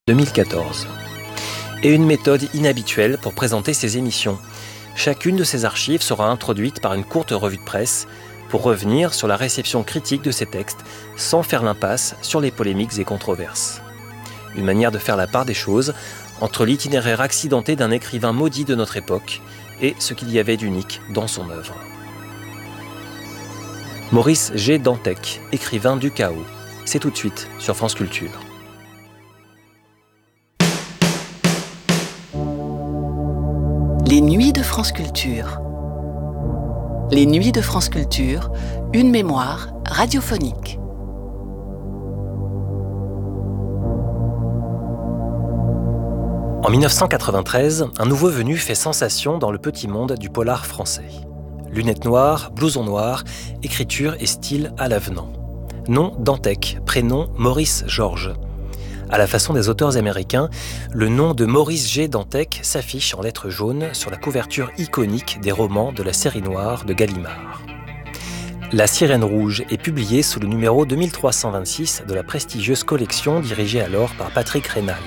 2014. Et une méthode inhabituelle pour présenter ces émissions. Chacune de ces archives sera introduite par une courte revue de presse pour revenir sur la réception critique de ces textes sans faire l'impasse sur les polémiques et controverses. Une manière de faire la part des choses entre l'itinéraire accidenté d'un écrivain maudit de notre époque et ce qu'il y avait d'unique dans son œuvre. Maurice G. Dantec, écrivain du chaos. C'est tout de suite sur France Culture. Les nuits de France Culture. Les nuits de France Culture, une mémoire radiophonique. En 1993, un nouveau venu fait sensation dans le petit monde du polar français. Lunettes noires, blouson noir, écriture et style à l'avenant. Nom Dantec, prénom Maurice Georges. À la façon des auteurs américains, le nom de Maurice G. Dantec s'affiche en lettres jaunes sur la couverture iconique des romans de la série noire de Gallimard. La Sirène rouge est publiée sous le numéro 2326 de la prestigieuse collection dirigée alors par Patrick Raynal.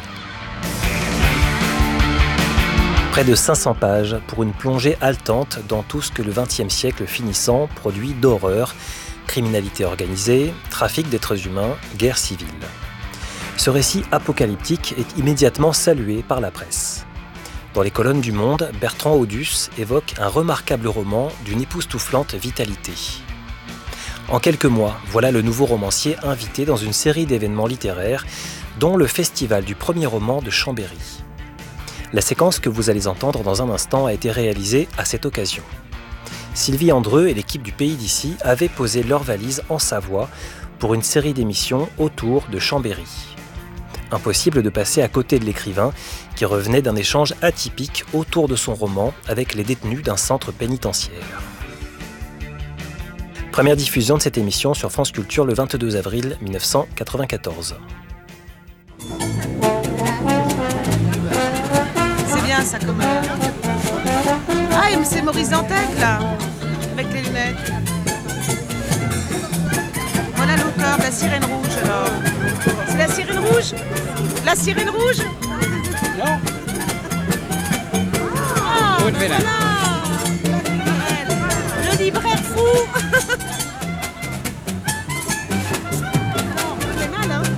Près de 500 pages pour une plongée haletante dans tout ce que le XXe siècle finissant produit d'horreur, criminalité organisée, trafic d'êtres humains, guerre civile. Ce récit apocalyptique est immédiatement salué par la presse. Dans les colonnes du Monde, Bertrand Audus évoque un remarquable roman d'une époustouflante vitalité. En quelques mois, voilà le nouveau romancier invité dans une série d'événements littéraires, dont le Festival du premier roman de Chambéry. La séquence que vous allez entendre dans un instant a été réalisée à cette occasion. Sylvie Andreu et l'équipe du Pays d'ici avaient posé leurs valises en Savoie pour une série d'émissions autour de Chambéry. Impossible de passer à côté de l'écrivain qui revenait d'un échange atypique autour de son roman avec les détenus d'un centre pénitentiaire. Première diffusion de cette émission sur France Culture le 22 avril 1994. C'est bien ça comme... Ah, c'est Maurice Dantec là, avec les lunettes. Voilà l'auteur de La Sirène rouge alors. C'est La Sirène rouge? La Sirène rouge? Non. Ah, voilà. Le libraire fou. C'est mal, hein?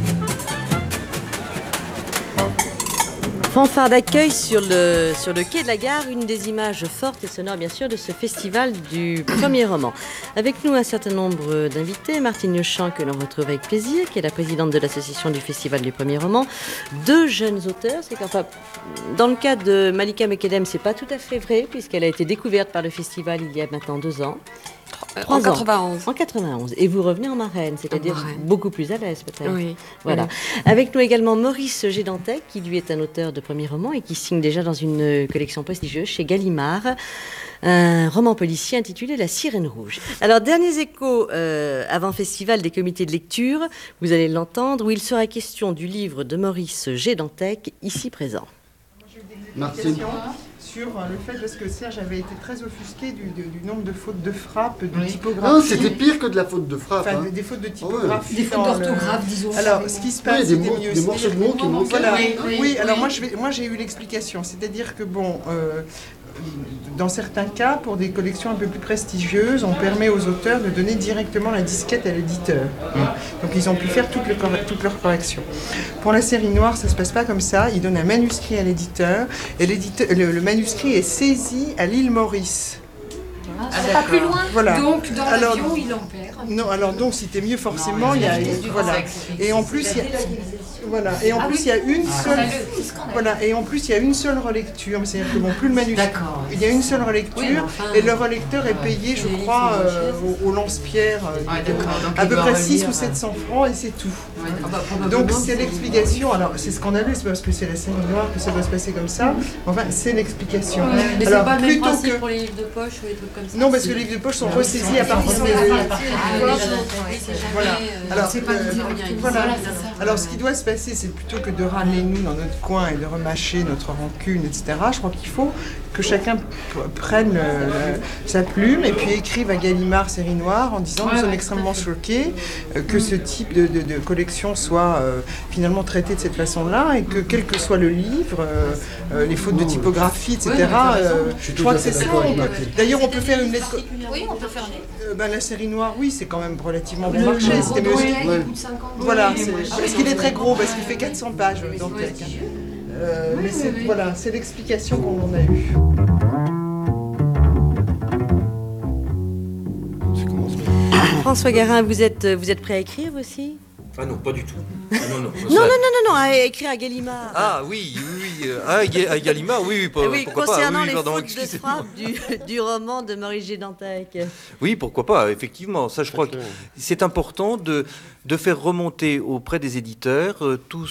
Fanfare d'accueil sur le quai de la gare, une des images fortes et sonores bien sûr de ce festival du premier roman. Avec nous un certain nombre d'invités, Martine Yochamp que l'on retrouve avec plaisir, qui est la présidente de l'association du festival du premier roman. Deux jeunes auteurs, dans le cas de Malika Mekedem, c'est pas tout à fait vrai puisqu'elle a été découverte par le festival il y a maintenant 2 ans. En 91. En 91. Et vous revenez en marraine, c'est-à-dire beaucoup plus à l'aise peut-être. Oui. Voilà. Oui. Avec nous également Maurice G. Dantec, qui lui est un auteur de premier roman et qui signe déjà dans une collection prestigieuse chez Gallimard, un roman policier intitulé La Sirène rouge. Alors, derniers échos avant festival des comités de lecture, vous allez l'entendre, où il sera question du livre de Maurice G. Dantec, ici présent. Martine. Sur le fait parce que Serge avait été très offusqué du nombre de fautes de frappe, de typographie. Non, c'était pire que de la faute de frappe. Enfin, des fautes de typographie. Des fautes d'orthographe, disons. Alors, ce qui se passe, des morceaux de mots qui manquent. Voilà. Oui, alors moi j'ai eu l'explication. C'est-à-dire que dans certains cas, pour des collections un peu plus prestigieuses, on permet aux auteurs de donner directement la disquette à l'éditeur. Donc ils ont pu faire toutes leurs corrections. Pour la série noire, ça ne se passe pas comme ça. Ils donnent un manuscrit à l'éditeur et le manuscrit est saisi à l'île Maurice. C'est pas plus loin. Voilà. Donc dans l'avion, il en perd. Non, alors donc si t'es mieux forcément, il y a voilà. Et en plus il y a voilà. Et en plus il y a une seule voilà. Et en plus il y a une seule relecture. C'est-à-dire que plus le manuscrit. Il y a une seule relecture et le relecteur est payé, je crois, au lance-pierre à peu près 600 ou 700 francs et c'est tout. Donc c'est l'explication. Alors c'est scandaleux, c'est parce que c'est la série noire que ça doit se passer comme ça. Enfin c'est l'explication. Mais c'est pas le même principe pour les livres de poche ou les trucs comme ça. Non, parce que les livres de poche sont ressaisis à partir des... Voilà. Alors, ce qui doit se passer, c'est plutôt que de râler nous dans notre coin et de remâcher notre rancune, etc. Je crois qu'il faut que chacun prenne sa plume et puis écrive à Gallimard Série Noire en disant nous sommes extrêmement choqués que ce type de collection soit finalement traité de cette façon-là et que quel que soit le livre, les fautes de typographie, etc. Je crois que c'est ça. D'ailleurs, on peut faire une lettre. Oui, on peut faire une lettre. La Série Noire, oui, c'est quand même relativement bon marché. C'était mieux. Voilà, parce qu'il est très gros, parce qu'il fait 400 pages dans le texte. Mais c'est l'explication qu'on en a eue. François Garin, vous êtes prêt à écrire aussi? Ah non, pas du tout. Non, à écrire à Gallimard. Ah oui. À Gallimard, oui, pourquoi pas. Concernant les pardon, fautes de frappe du roman de Maurice G. Dantec. Oui, pourquoi pas, effectivement. Ça, je crois que c'est important de faire remonter auprès des éditeurs tout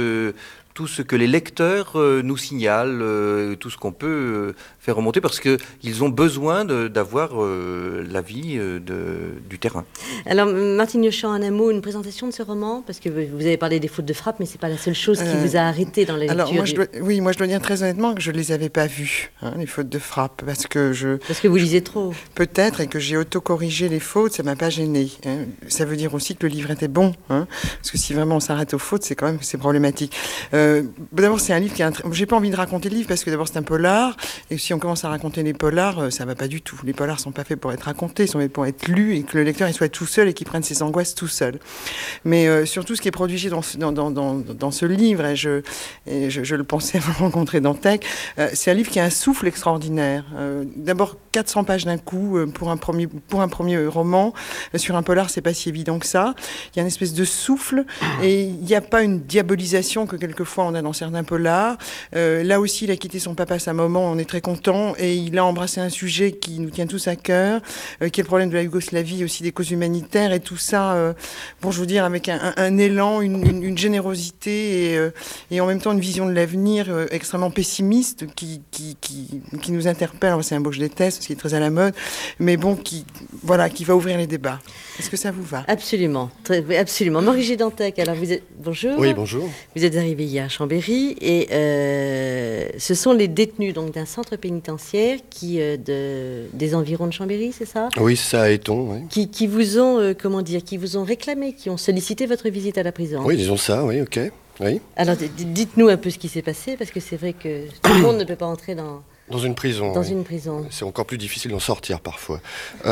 ce que les lecteurs nous signalent, tout ce qu'on peut faire remonter, parce qu'ils ont besoin d'avoir l'avis du terrain. Alors, Martine Yochan, un mot, une présentation de ce roman, parce que vous avez parlé des fautes de frappe, mais ce n'est pas la seule chose qui vous a arrêté dans la lecture. Alors, moi, je dois dire très honnêtement que je ne les avais pas vues, les fautes de frappe, parce que vous lisez trop. Peut-être, et que j'ai auto-corrigé les fautes, ça ne m'a pas gêné. Ça veut dire aussi que le livre était bon, parce que si vraiment on s'arrête aux fautes, c'est quand même c'est problématique. D'abord, c'est un livre qui j'ai pas envie de raconter le livre, parce que d'abord, c'est un polar, et si on commence à raconter les polars, ça va pas du tout. Les polars sont pas faits pour être racontés, ils sont faits pour être lus, et que le lecteur il soit tout seul et qu'il prenne ses angoisses tout seul. Mais surtout, ce qui est produit dans ce livre, et je le pensais avant de rencontrer Dantec, c'est un livre qui a un souffle extraordinaire. D'abord, 400 pages d'un coup, pour un premier roman. Sur un polar, c'est pas si évident que ça. Il y a une espèce de souffle, et il n'y a pas une diabolisation que quelquefois on a dans certains polars. Là aussi, il a quitté son papa à sa maman, on est très content, et il a embrassé un sujet qui nous tient tous à cœur, qui est le problème de la Yougoslavie, aussi des causes humanitaires, et tout ça, je veux dire, avec un élan, une générosité, et en même temps une vision de l'avenir extrêmement pessimiste, qui nous interpelle. C'est un mot que je déteste, parce qu'il est très à la mode, mais qui va ouvrir les débats. Est-ce que ça vous va? Absolument, absolument. Maurice G. Dantec, alors bonjour. Oui, bonjour. Vous êtes arrivé hier à Chambéry, et ce sont les détenus donc d'un centre pénitentiaire des environs de Chambéry, c'est ça? Oui, c'est ça, à Éton, oui. Qui vous ont, qui vous ont réclamé, qui ont sollicité votre visite à la prison. Oui, disons ça, oui, ok. Oui. Alors, dites-nous un peu ce qui s'est passé, parce que c'est vrai que tout le monde ne peut pas entrer dans une prison. Dans une prison. C'est encore plus difficile d'en sortir parfois.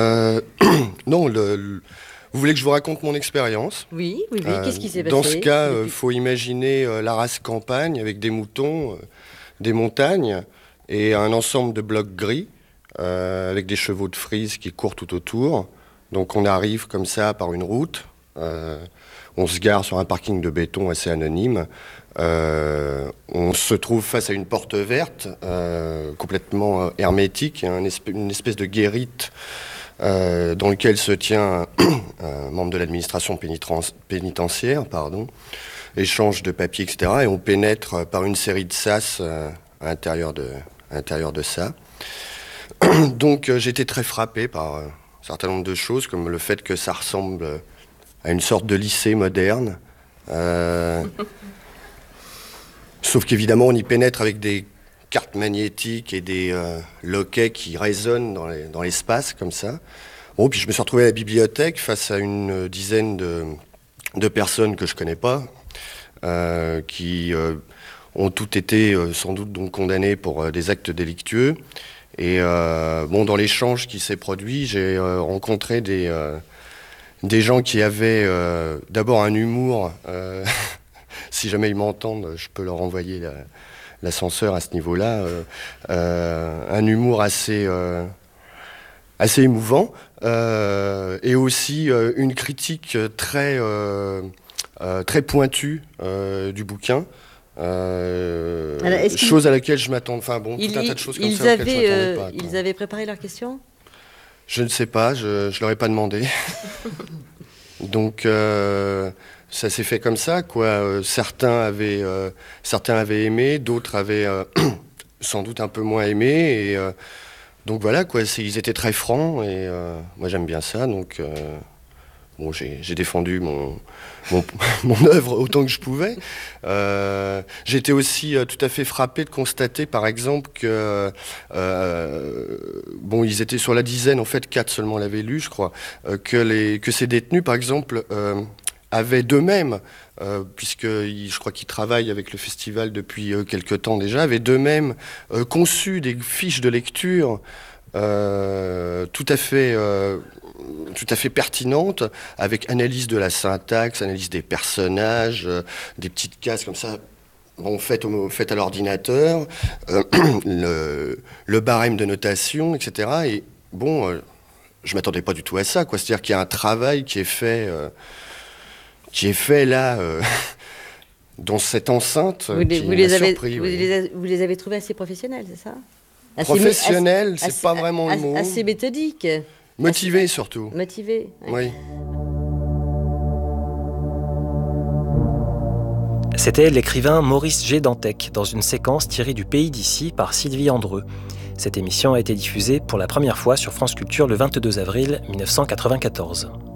Non, vous voulez que je vous raconte mon expérience? Oui. Qu'est-ce qui s'est passé? Dans ce cas, il faut imaginer la race campagne avec des moutons, des montagnes et un ensemble de blocs gris avec des chevaux de frise qui courent tout autour. Donc on arrive comme ça par une route. On se gare sur un parking de béton assez anonyme. On se trouve face à une porte verte, complètement hermétique, une espèce de guérite dans lequel se tient un membre de l'administration pénitentiaire, échange de papiers, etc. Et on pénètre par une série de sas à l'intérieur de ça. Donc j'étais très frappé par un certain nombre de choses, comme le fait que ça ressemble à une sorte de lycée moderne. Sauf qu'évidemment, on y pénètre avec des cartes magnétiques et des loquets qui résonnent dans l'espace, comme ça. Bon, puis je me suis retrouvé à la bibliothèque face à une dizaine de personnes que je connais pas, qui ont toutes été sans doute donc condamnées pour des actes délictueux. Et dans l'échange qui s'est produit, j'ai rencontré des gens qui avaient d'abord un humour, si jamais ils m'entendent, je peux leur envoyer l'ascenseur à ce niveau-là, un humour assez émouvant, et aussi une critique très pointue du bouquin. Chose à laquelle je m'attends, tout un tas de choses comme ça auxquelles je m'attendais pas. Ils avaient préparé leurs questions? Je ne sais pas, je leur ai pas demandé. Donc ça s'est fait comme ça, quoi. Certains avaient aimé, d'autres avaient sans doute un peu moins aimé, et donc voilà, quoi. Ils étaient très francs, et moi j'aime bien ça, donc bon, j'ai défendu mon œuvre autant que je pouvais. J'ai été aussi tout à fait frappé de constater, par exemple, que bon, ils étaient sur la dizaine, en fait, 4 seulement l'avaient lu, je crois, que ces détenus, par exemple, avaient d'eux-mêmes, puisque je crois qu'ils travaillent avec le festival depuis quelque temps déjà, avaient d'eux-mêmes conçu des fiches de lecture tout à fait pertinente, avec analyse de la syntaxe, analyse des personnages, des petites cases comme ça, bon, faites à l'ordinateur, le barème de notation, etc. Et bon, je m'attendais pas du tout à ça, quoi. C'est-à-dire qu'il y a un travail qui est fait là, dans cette enceinte. Vous les avez trouvés assez professionnels, c'est ça? Professionnels, c'est pas vraiment le mot. Assez méthodique. Motivé surtout. Motivé. Oui. C'était l'écrivain Maurice G. Dantec dans une séquence tirée du Pays d'ici par Sylvie Andreu. Cette émission a été diffusée pour la première fois sur France Culture le 22 avril 1994.